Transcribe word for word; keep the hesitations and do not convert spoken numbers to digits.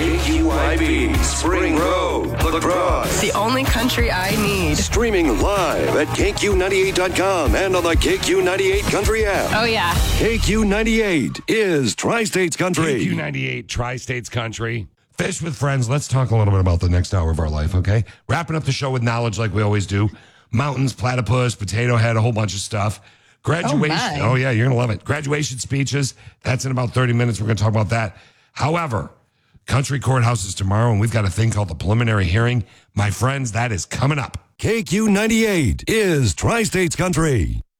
K Q I B, Spring Road, La Crosse. The only country I need. Streaming live at K Q ninety-eight dot com and on the K Q ninety-eight Country app. Oh, yeah. K Q ninety-eight is Tri-States Country. K Q ninety-eight, Tri-States Country. Fish with friends. Let's talk a little bit about the next hour of our life, okay? Wrapping up the show with knowledge like we always do. Mountains, platypus, potato head, a whole bunch of stuff. Graduation. Oh, oh yeah, you're going to love it. Graduation speeches. That's in about thirty minutes. We're going to talk about that. However, country courthouse is tomorrow, and we've got a thing called the preliminary hearing. My friends, that is coming up. K Q ninety-eight is Tri-States Country.